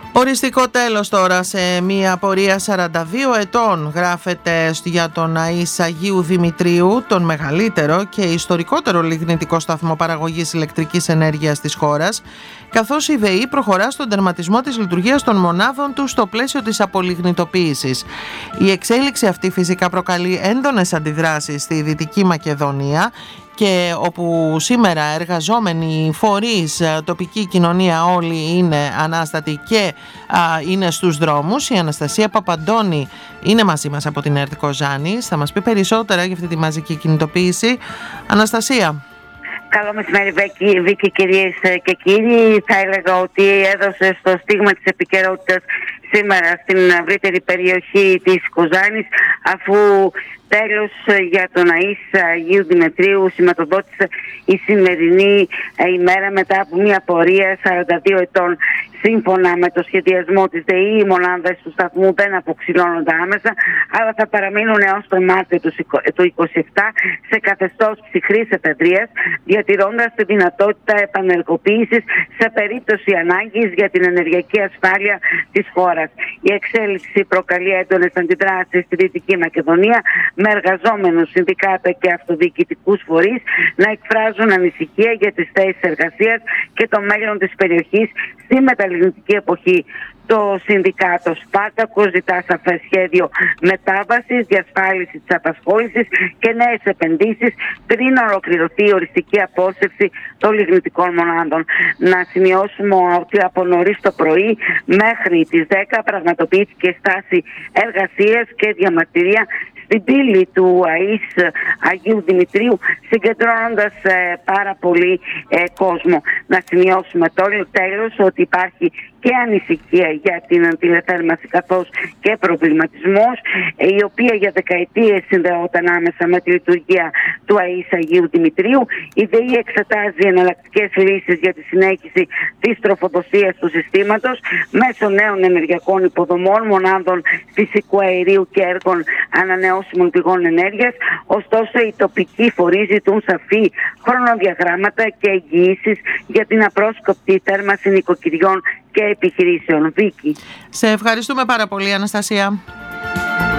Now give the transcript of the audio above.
Οριστικό τέλος τώρα σε μια πορεία 42 ετών γράφεται για τον ΑΕΣ Αγίου Δημητρίου, τον μεγαλύτερο και ιστορικότερο λιγνητικό σταθμό παραγωγής ηλεκτρικής ενέργειας της χώρας, καθώς η ΔΕΗ προχωρά στον τερματισμό της λειτουργίας των μονάδων του στο πλαίσιο της απολιγνητοποίησης. Η εξέλιξη αυτή φυσικά προκαλεί έντονες αντιδράσεις στη Δυτική Μακεδονία, και όπου σήμερα εργαζόμενοι φορείς, τοπική κοινωνία όλοι είναι ανάστατοι και είναι στους δρόμους. Η Αναστασία Παπαντώνη είναι μαζί μας από την ΕΡΤ Κοζάνης. Θα μας πει περισσότερα για αυτή τη μαζική κινητοποίηση. Αναστασία. Καλό μεσημέρι, Βίκη, κυρίες και κύριοι. Θα έλεγα ότι έδωσε στο στίγμα της επικαιρότητας σήμερα στην ευρύτερη περιοχή της Κοζάνης, αφού τέλος για τον ΑΕΣ Αγίου Δημητρίου σηματοδότησε η σημερινή ημέρα μετά από μια πορεία 42 ετών. Σύμφωνα με το σχεδιασμό της ΔΕΗ, οι μονάδες του σταθμού δεν αποξηλώνονται άμεσα, αλλά θα παραμείνουν έως το Μάρτιο του 2027 σε καθεστώς ψυχρής εφεδρείας, διατηρώντας τη δυνατότητα επανεργοποίησης σε περίπτωση ανάγκης για την ενεργειακή ασφάλεια της χώρας. Η εξέλιξη προκαλεί έντονες αντιδράσεις στη Δυτική Μακεδονία, με εργαζόμενους, συνδικάτα και αυτοδιοικητικούς φορείς να εκφράζουν ανησυχία για τις θέσεις εργασίας και το μέλλον της περιοχής στη μεταλλιγνητική εποχή. Το Συνδικάτο Σπάρτακος ζητά σαφές σχέδιο μετάβασης, διασφάλιση της απασχόλησης και νέες επενδύσεις πριν ολοκληρωθεί η οριστική απόσυρση των λιγνητικών μονάδων. Να σημειώσουμε ότι από νωρίς το πρωί μέχρι τις 10 πραγματοποιήθηκε στάση εργασίας και διαμαρτυρία στην πύλη του ΑΕΣ Αγίου Δημητρίου, συγκεντρώνοντας πάρα πολύ κόσμο. Να σημειώσουμε τώρα τέλος ότι υπάρχει και ανησυχία για την τηλεθέρμανση καθώς και προβληματισμός, η οποία για δεκαετίες συνδεόταν άμεσα με τη λειτουργία του ΑΕΣ Αγίου Δημητρίου. Η ΔΕΗ εξετάζει εναλλακτικές λύσεις για τη συνέχιση της τροφοδοσίας του συστήματος μέσω νέων ενεργειακών υποδομών, μονάδων φυσικού αερίου και έργων ανανεώσιμων πηγών ενέργειας. Ωστόσο, οι τοπικοί φορείς ζητούν σαφή χρονοδιαγράμματα και εγγυήσεις για την απρόσκοπτη θέρμανση νοικοκυριών και επιχειρήσεων. Βίκη. Σε ευχαριστούμε πάρα πολύ, Αναστασία.